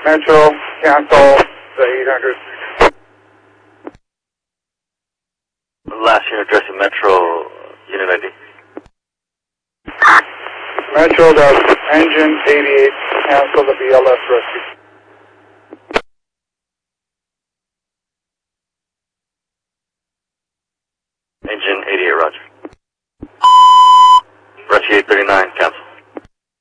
Metro, cancel the 800. Last unit addressing Metro, unit ID. Metro, the engine 88, cancel the BLS rescue.